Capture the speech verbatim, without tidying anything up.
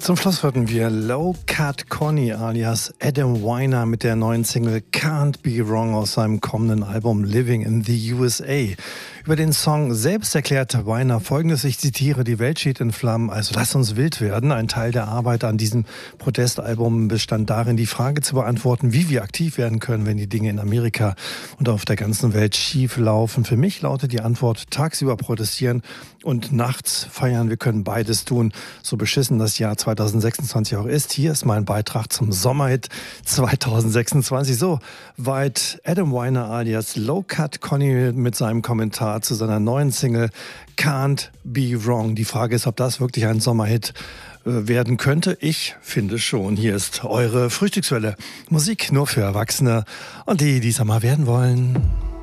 Zum Schluss hörten wir Low Cut Connie alias Adam Weiner mit der neuen Single Can't Be Wrong aus seinem kommenden Album Living in the U S A. Über den Song selbst erklärte Weiner Folgendes, ich zitiere, die Welt steht in Flammen, also lass uns wild werden. Ein Teil der Arbeit an diesem Protestalbum bestand darin, die Frage zu beantworten, wie wir aktiv werden können, wenn die Dinge in Amerika und auf der ganzen Welt schief laufen. Für mich lautet die Antwort, tagsüber protestieren und nachts feiern. Wir können beides tun, so beschissen das Jahr zweitausendsechsundzwanzig auch ist. Hier ist mein Beitrag zum Sommerhit zweitausendsechsundzwanzig. So weit Adam Weiner alias Low Cut Connie mit seinem Kommentar zu seiner neuen Single Can't Be Wrong. Die Frage ist, ob das wirklich ein Sommerhit äh, werden könnte. Ich finde schon. Hier ist eure Frühstückswelle. Musik nur für Erwachsene und die, die es einmal werden wollen.